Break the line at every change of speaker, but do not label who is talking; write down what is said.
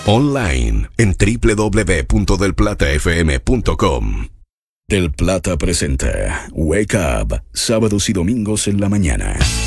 Online en www.delplatafm.com. Del Plata presenta Wake Up, sábados y domingos en la mañana.